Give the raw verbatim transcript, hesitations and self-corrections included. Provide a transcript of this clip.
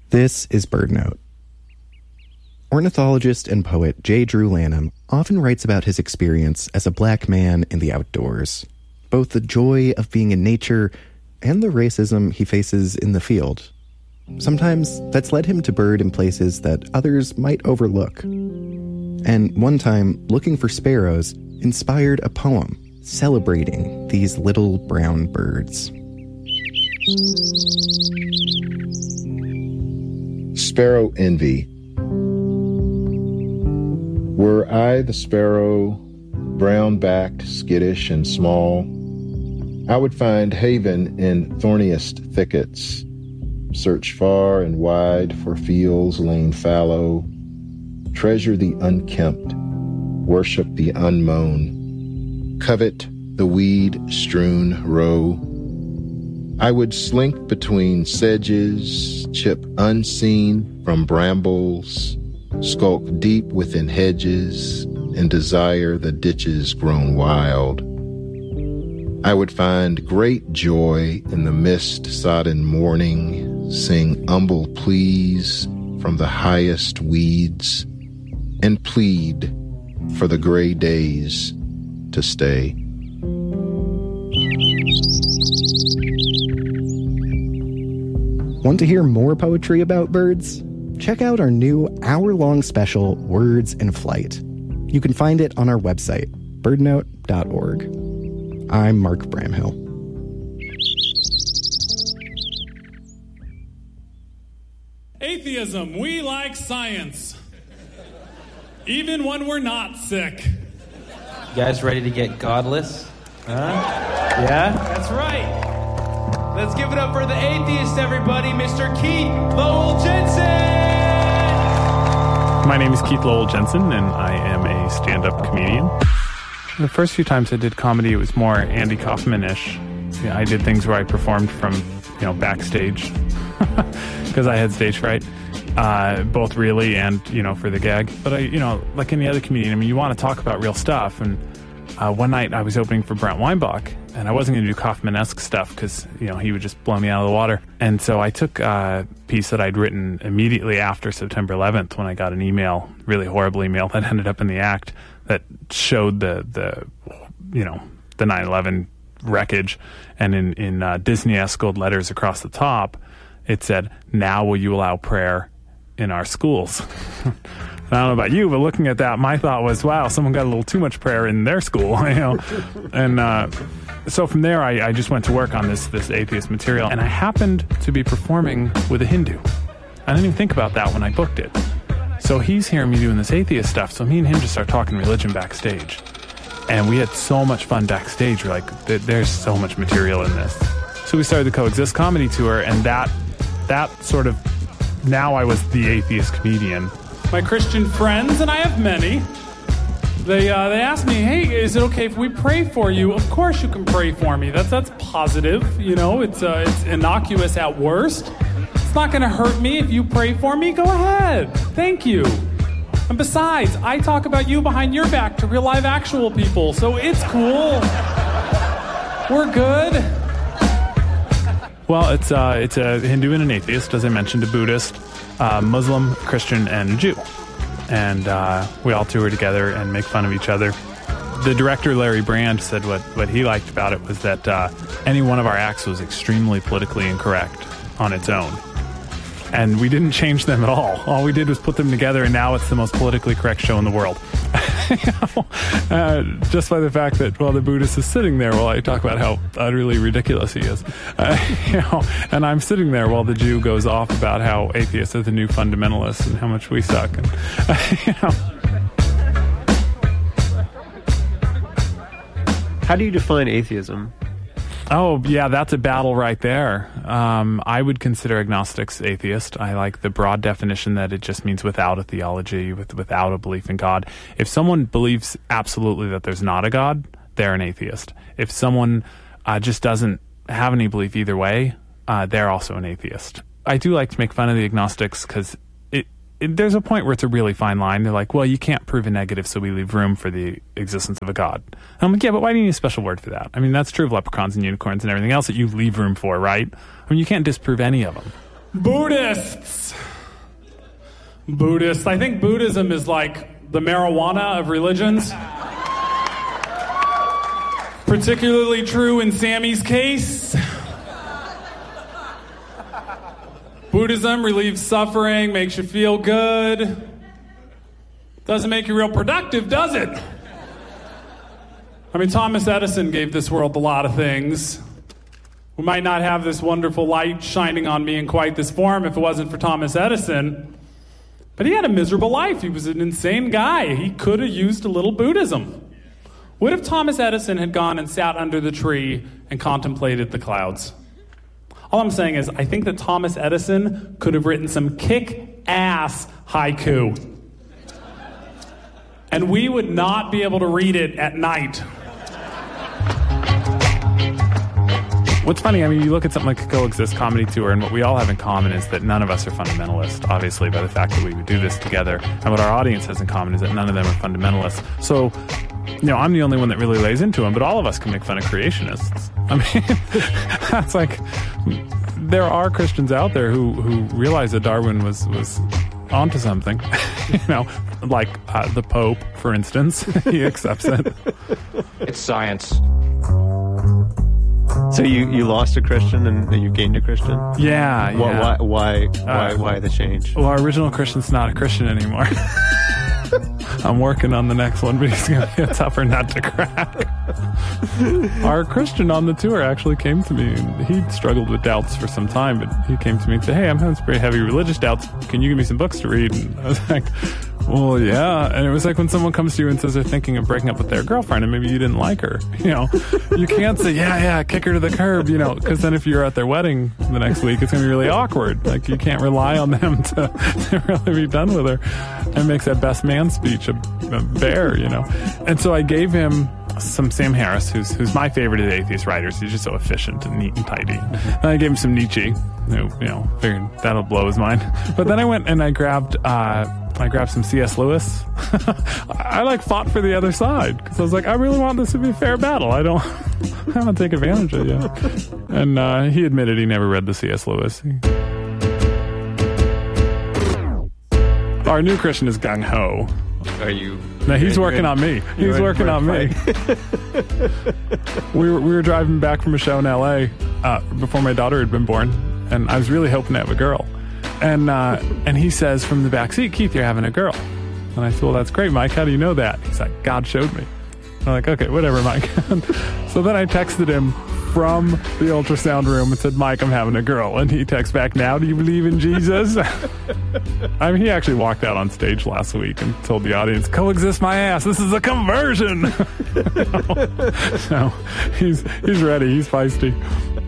This is BirdNote. Ornithologist and poet J. Drew Lanham often writes about his experience as a black man in the outdoors, both the joy of being in nature and the racism he faces in the field. Sometimes that's led him to bird in places that others might overlook. And one time, looking for sparrows inspired a poem celebrating these little brown birds. Sparrow Envy. Were I the sparrow, brown-backed, skittish, and small, I would find haven in thorniest thickets, search far and wide for fields lain fallow, treasure the unkempt, worship the unmown, covet the weed-strewn row. I would slink between sedges, chip unseen from brambles, skulk deep within hedges, and desire the ditches grown wild. I would find great joy in the mist-sodden morning, sing humble pleas from the highest weeds, and plead for the gray days to stay. Want to hear more poetry about birds? Check out our new hour-long special, Words in Flight. You can find it on our website, birdnote dot org. I'm Mark Bramhill. Atheism, we like science. Even when we're not sick. You guys ready to get godless? Huh? Yeah? That's right. Let's give it up for the atheist, everybody, Mister Keith Lowell Jensen! My name is Keith Lowell Jensen, and I am a stand-up comedian. The first few times I did comedy, it was more Andy Kaufman-ish. Yeah, I did things where I performed from, you know, backstage, because I had stage fright, uh, both really and, you know, for the gag. But I, you know, like any other comedian, I mean, you want to talk about real stuff. And uh, one night I was opening for Brent Weinbach, and I wasn't going to do Kaufman-esque stuff because, you know, he would just blow me out of the water. And so I took a piece that I'd written immediately after September eleventh when I got an email, really horrible email that ended up in the act that showed the, the you know, the nine eleven wreckage. And in, in uh, Disney-esque gold letters across the top, it said, "Now will you allow prayer in our schools?" I don't know about you, but looking at that, my thought was, wow, someone got a little too much prayer in their school, you know. And uh, so from there, I, I just went to work on this this atheist material, and I happened to be performing with a Hindu. I didn't even think about that when I booked it. So he's hearing me doing this atheist stuff, so me and him just start talking religion backstage. And we had so much fun backstage. We're like, there's so much material in this. So we started the Coexist comedy tour, and that that sort of, now I was the atheist comedian. My Christian friends, and I have many, they uh, they asked me, "Hey, is it okay if we pray for you?" Of course you can pray for me. That's that's positive, you know. It's uh, it's innocuous at worst. It's not going to hurt me if you pray for me. Go ahead. Thank you. And besides, I talk about you behind your back to real live actual people, so it's cool. We're good. Well, it's uh, it's a Hindu and an atheist, as I mentioned, a Buddhist, uh, Muslim, Christian, and a Jew. And uh, we all tour together and make fun of each other. The director, Larry Brand, said what, what he liked about it was that uh, any one of our acts was extremely politically incorrect on its own. And we didn't change them at all. All we did was put them together, and now it's the most politically correct show in the world. You know, uh, just by the fact that, well, the Buddhist is sitting there while I talk about how utterly ridiculous he is. Uh, you know, and I'm sitting there while the Jew goes off about how atheists are the new fundamentalists and how much we suck. And, uh, you know. How do you define atheism? Oh, yeah, that's a battle right there. Um, I would consider agnostics atheist. I like the broad definition that it just means without a theology, with, without a belief in God. If someone believes absolutely that there's not a God, they're an atheist. If someone uh, just doesn't have any belief either way, uh, they're also an atheist. I do like to make fun of the agnostics because it, it, there's a point where it's a really fine line. They're like, well, you can't prove a negative, so we leave room for the existence of a God. And I'm like, yeah, but why do you need a special word for that? I mean, that's true of leprechauns and unicorns and everything else that you leave room for, right? I mean, you can't disprove any of them. Buddhists. Buddhists. I think Buddhism is like the marijuana of religions. Particularly true in Sammy's case. Buddhism relieves suffering, makes you feel good. Doesn't make you real productive, does it? I mean, Thomas Edison gave this world a lot of things. We might not have this wonderful light shining on me in quite this form if it wasn't for Thomas Edison. But he had a miserable life. He was an insane guy. He could have used a little Buddhism. What if Thomas Edison had gone and sat under the tree and contemplated the clouds? All I'm saying is, I think that Thomas Edison could have written some kick-ass haiku. And we would not be able to read it at night. What's funny, I mean, you look at something like a Coexist comedy tour, and what we all have in common is that none of us are fundamentalist, obviously, by the fact that we would do this together. And what our audience has in common is that none of them are fundamentalists. So, you know, I'm the only one that really lays into them, but all of us can make fun of creationists. I mean, that's like, there are Christians out there who, who realize that Darwin was, was onto something. You know, like uh, the Pope, for instance. He accepts it. It's science. So you, you lost a Christian and you gained a Christian? Yeah, Why yeah. why why why, Uh, why the change? Well, our original Christian's not a Christian anymore. I'm working on the next one, but he's going to be a tougher nut to crack. Our Christian on the tour actually came to me, and he struggled with doubts for some time, but he came to me and said, hey, I'm having some pretty heavy religious doubts. Can you give me some books to read? And I was like, well, yeah. And it was like when someone comes to you and says they're thinking of breaking up with their girlfriend and maybe you didn't like her. You know, you can't say, yeah, yeah, kick her to the curb, you know, because then if you're at their wedding the next week, it's going to be really awkward. Like, you can't rely on them to, to really be done with her. It makes that best man speech a, a bear, you know. And so I gave him some Sam Harris, who's who's my favorite of the atheist writers. He's just so efficient and neat and tidy. And I gave him some Nietzsche, who, you know, figured that'll blow his mind. But then I went and I grabbed uh, I grabbed some C S Lewis. I like fought for the other side because I was like, I really want this to be a fair battle. I don't, I don't take advantage of it. And uh, he admitted he never read the C S Lewis. He, Our new Christian is gung ho. Are you? No, he's working on me. He's working on me. we were we were driving back from a show in L A uh, before my daughter had been born, and I was really hoping to have a girl. And uh, and he says from the back seat, Keith, you're having a girl. And I said, well, that's great, Mike. How do you know that? He's like, God showed me. I'm like, okay, whatever, Mike. So then I texted him from the ultrasound room and said, Mike, I'm having a girl. And he texts back, now do you believe in Jesus? I mean, he actually walked out on stage last week and told the audience, coexist my ass. This is a conversion. You know? So he's, he's ready. He's feisty.